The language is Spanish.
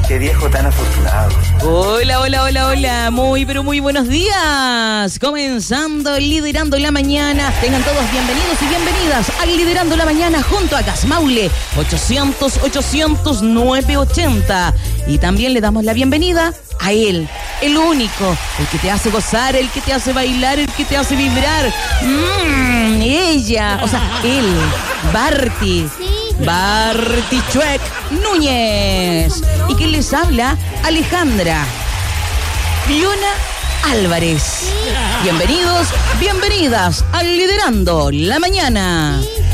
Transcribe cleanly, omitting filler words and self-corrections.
Qué viejo tan afortunado. Hola, hola, hola, hola. Muy, pero muy buenos días. Comenzando Liderando la Mañana. Tengan todos bienvenidos y bienvenidas al Liderando la Mañana junto a Gas Maule 800-800-980. Y también le damos la bienvenida a él, el único, el que te hace gozar, el que te hace bailar, el que te hace vibrar. Ella, o sea, él, Barty. Bartichuec Núñez. ¿Y quién les habla? Alejandra Fiona Álvarez. Bienvenidos, bienvenidas al Liderando la Mañana.